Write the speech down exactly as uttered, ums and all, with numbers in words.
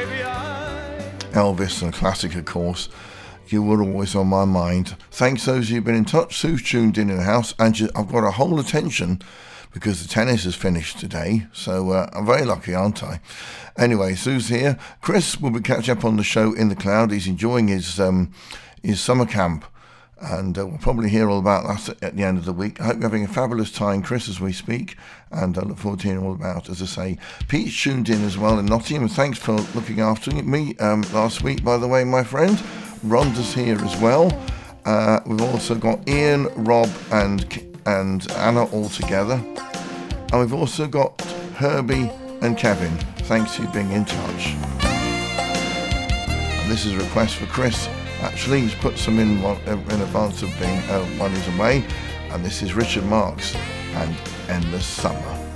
Elvis, and a classic, of course. You were always on my mind. Thanks those who've been in touch. Sue's tuned in in the house, and I've got her whole attention because the tennis has finished today, so uh, I'm very lucky, aren't I? Anyway, Sue's here. Chris will be catching up on the show in the cloud. He's enjoying his um, his summer camp, and uh, we'll probably hear all about that at the end of the week. I hope you're having a fabulous time, Chris, as we speak, and I look forward to hearing all about, as I say. Pete's tuned in as well in Nottingham, and thanks for looking after me um, last week, by the way, my friend. Rhonda's here as well. Uh, we've also got Ian, Rob, and and Anna all together, and we've also got Herbie and Kevin. Thanks for being in touch. And this is a request for Chris. Actually, he's put some in in advance of being uh, while he's away, and this is Richard Marx and Endless Summer.